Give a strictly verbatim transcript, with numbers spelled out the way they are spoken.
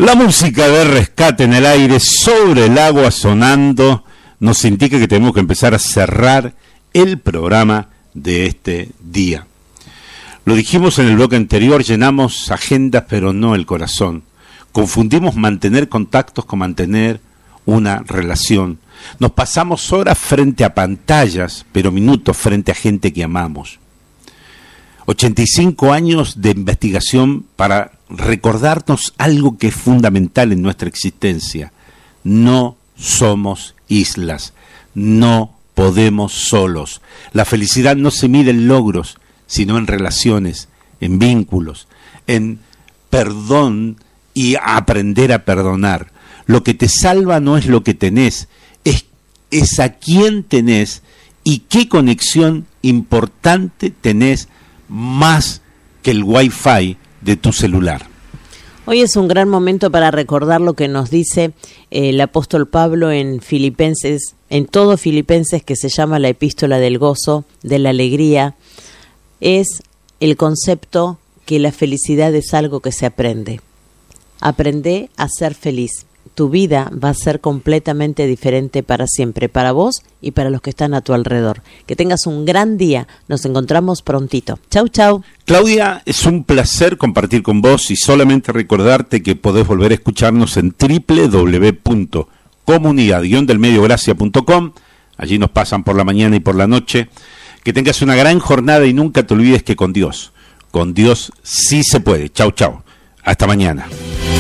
La música de Rescate en el aire, sobre el agua sonando, nos indica que tenemos que empezar a cerrar el programa de este día. Lo dijimos en el bloque anterior, llenamos agendas pero no el corazón. Confundimos mantener contactos con mantener una relación. Nos pasamos horas frente a pantallas, pero minutos frente a gente que amamos. ochenta y cinco años de investigación para recordarnos algo que es fundamental en nuestra existencia. No somos islas, no podemos solos. La felicidad no se mide en logros, sino en relaciones, en vínculos, en perdón y aprender a perdonar. Lo que te salva no es lo que tenés, es, es a quién tenés y qué conexión importante tenés más que el wifi de tu celular. Hoy es un gran momento para recordar lo que nos dice el apóstol Pablo en Filipenses, en todo Filipenses, que se llama la epístola del gozo, de la alegría. Es el concepto que la felicidad es algo que se aprende. Aprende a ser feliz. Tu vida va a ser completamente diferente para siempre, para vos y para los que están a tu alrededor. Que tengas un gran día. Nos encontramos prontito. Chau, chau. Claudia, es un placer compartir con vos y solamente recordarte que podés volver a escucharnos en doble u doble u doble u punto comunidad guion del medio gracia punto com. Allí nos pasan por la mañana y por la noche. Que tengas una gran jornada y nunca te olvides que con Dios, con Dios sí se puede. Chau, chau. Hasta mañana.